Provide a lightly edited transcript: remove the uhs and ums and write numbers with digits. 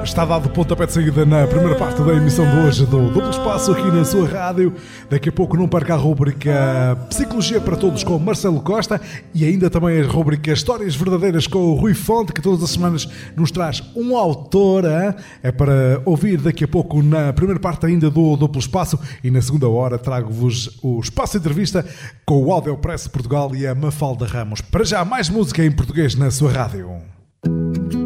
Está dado pontapé de saída na primeira parte da emissão de hoje do Duplo Espaço aqui na sua rádio. Daqui a pouco não perca a rubrica Psicologia para Todos com Marcelo Costa e ainda também a rubrica Histórias Verdadeiras com o Rui Fonte, que todas as semanas nos traz um autor. É para ouvir daqui a pouco na primeira parte ainda do Duplo Espaço, e na segunda hora trago-vos o Espaço Entrevista com o Audiopress Portugal e a Mafalda Ramos. Para já, mais música em português na sua rádio.